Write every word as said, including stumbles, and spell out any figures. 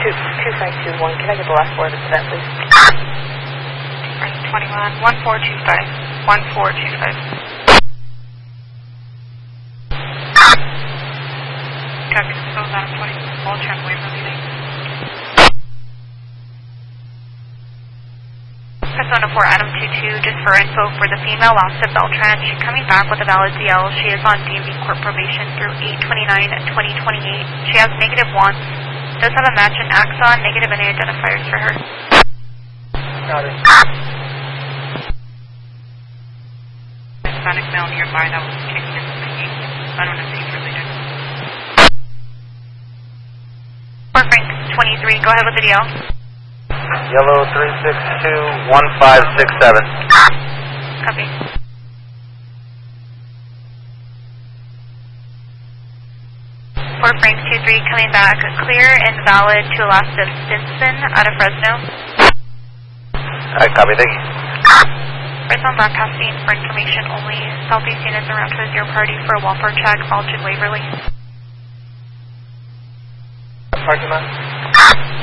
two, two five two one, can I get the last word of that, please? twenty-one, one four two five, one four two five. Copy, this goes out of twenty, Voltron Waverly Lane. Persona four, Adam two two, just for info for the female lost at Beltran. She's coming back with a valid D L. She is on D M V Corp probation through eight twenty-nine twenty twenty-eight. She has negative wants. Does have a match in Axon, negative any identifiers for her. Got it. Hispanic male nearby that was kicked in the gate. I don't know if he's related. For Frank twenty-three, go ahead with the D L. Yellow three six two one five six seven. Copy. For Frank two three, coming back, clear and valid to Alaska Stinson out of Fresno. Alright, copy, thank you. Fresno broadcasting for information only. Southeast units around to your party for a welfare check, Alton Waverly. Parking lot?